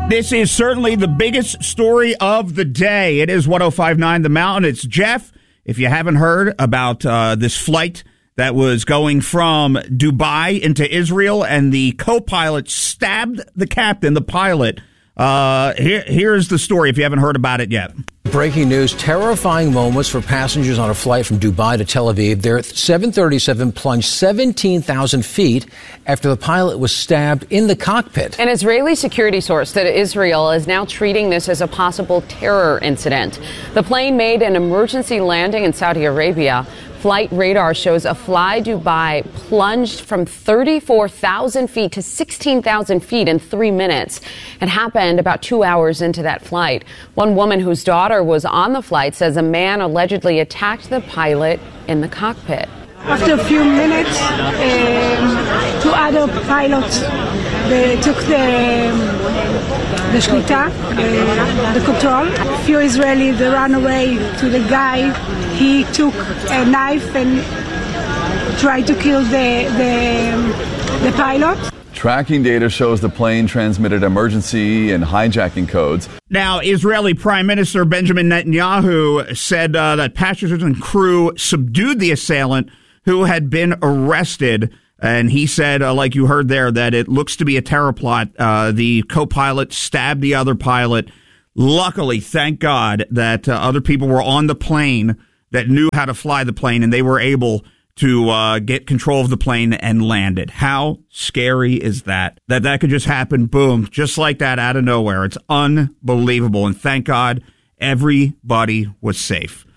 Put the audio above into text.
This is certainly the biggest story of the day. It is 105.9 The Mountain. It's Jeff. If you haven't heard about this flight that was going from Dubai into Israel and the co-pilot stabbed the captain, the pilot, here's the story if you haven't heard about it yet. Breaking news, terrifying moments for passengers on a flight from Dubai to Tel Aviv. Their 737 plunged 17,000 feet after the pilot was stabbed in the cockpit. An Israeli security source said Israel is now treating this as a possible terror incident. The plane made an emergency landing in Saudi Arabia. Flight radar shows a Fly Dubai plunged from 34,000 feet to 16,000 feet in 3 minutes. It happened about 2 hours into that flight. One woman whose daughter was on the flight says a man allegedly attacked the pilot in the cockpit. After a few minutes, two other pilots they took the shlita, the control. A few Israelis they ran away to the guy. He took a knife and tried to kill the pilot. Tracking data shows the plane transmitted emergency and hijacking codes. Now, Israeli Prime Minister Benjamin Netanyahu said that passengers and crew subdued the assailant who had been arrested. And he said, like you heard there, that it looks to be a terror plot. The co-pilot stabbed the other pilot. Luckily, thank God, that other people were on the plane that knew how to fly the plane, and they were able to get control of the plane and land it. How scary is that? That could just happen, boom, just like that out of nowhere. It's unbelievable. And thank God everybody was safe.